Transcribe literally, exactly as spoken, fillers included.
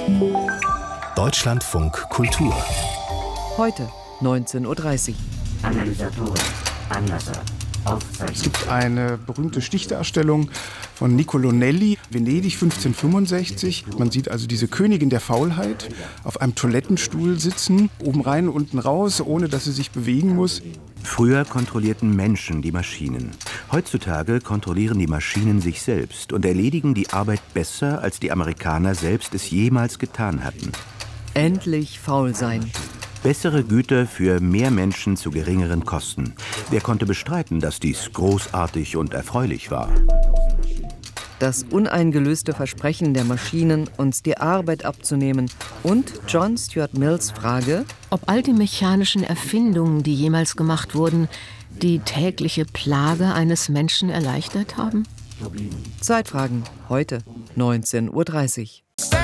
Deutschlandfunk Kultur. Heute neunzehn Uhr dreißig. Analysatoren, Anlasser, Aufzeichnung. Es gibt eine berühmte Stichdarstellung von Niccolò Nelli, Venedig fünfzehnhundertfünfundsechzig. Man sieht also diese Königin der Faulheit auf einem Toilettenstuhl sitzen, oben rein, unten raus, ohne dass sie sich bewegen muss. Früher kontrollierten Menschen die Maschinen. Heutzutage kontrollieren die Maschinen sich selbst und erledigen die Arbeit besser, als die Amerikaner selbst es jemals getan hatten. Endlich faul sein. Bessere Güter für mehr Menschen zu geringeren Kosten. Wer konnte bestreiten, dass dies großartig und erfreulich war? Das uneingelöste Versprechen der Maschinen, uns die Arbeit abzunehmen. Und John Stuart Mills Frage, ob all die mechanischen Erfindungen, die jemals gemacht wurden, die tägliche Plage eines Menschen erleichtert haben? Zeitfragen, heute neunzehn Uhr dreißig.